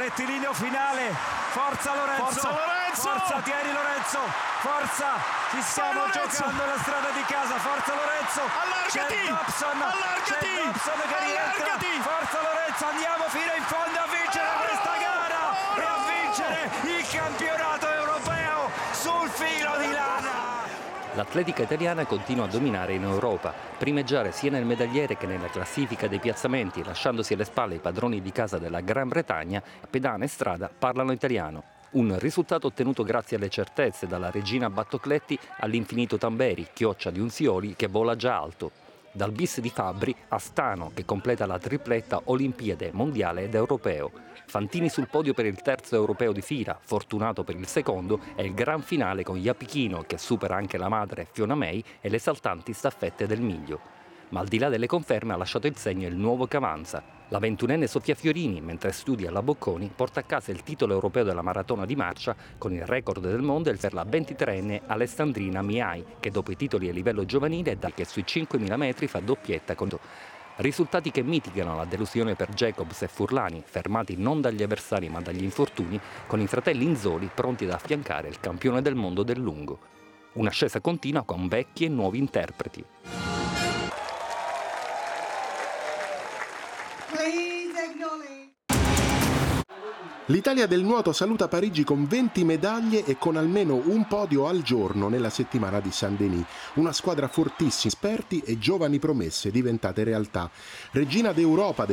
rettilineo finale, forza Lorenzo, forza tieni Lorenzo, forza, ci stiamo giocando la strada di casa, forza Lorenzo, allargati, c'è Dobson che rientra, forza Lorenzo, andiamo fino in fondo a vincere questa gara e a vincere il campionato europeo sul filo di lana. L'atletica italiana continua a dominare in Europa, primeggiare sia nel medagliere che nella classifica dei piazzamenti, lasciandosi alle spalle i padroni di casa della Gran Bretagna. Pedana e Strada parlano italiano. Un risultato ottenuto grazie alle certezze dalla regina Battocletti all'infinito Tamberi, chioccia di Unzioli che vola già alto. Dal bis di Fabbri a Stano che completa la tripletta Olimpiade, Mondiale ed Europeo. Fantini sul podio per il terzo europeo di fila, Fortunato per il secondo e il gran finale con Iapichino che supera anche la madre Fiona May e le esaltanti staffette del Miglio. Ma al di là delle conferme ha lasciato il segno il nuovo che avanza. La 21enne Sofia Fiorini, mentre studia alla Bocconi, porta a casa il titolo europeo della maratona di marcia con il record del mondo per la 23enne Alessandrina Miai, che dopo i titoli a livello giovanile dà che sui 5.000 metri fa doppietta con risultati che mitigano la delusione per Jacobs e Furlani, fermati non dagli avversari ma dagli infortuni, con i fratelli Inzoli pronti ad affiancare il campione del mondo del lungo. Un'ascesa continua con vecchi e nuovi interpreti. L'Italia del nuoto saluta Parigi con 20 medaglie e con almeno un podio al giorno nella settimana di Saint-Denis. Una squadra fortissima, esperti e giovani promesse diventate realtà. Regina d'Europa